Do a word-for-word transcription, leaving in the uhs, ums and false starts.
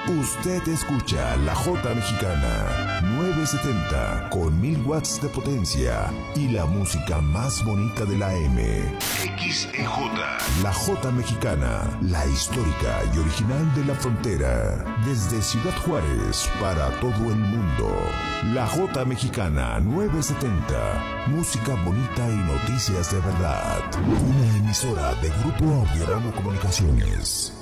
Usted escucha la Jota Mexicana nueve setenta con mil watts de potencia y la música más bonita de la M. X E J. La Jota Mexicana, la histórica y original de la frontera. Desde Ciudad Juárez para todo el mundo. La Jota Mexicana nueve setenta. Música bonita y noticias de verdad. Una emisora de Grupo Audiodrama Comunicaciones.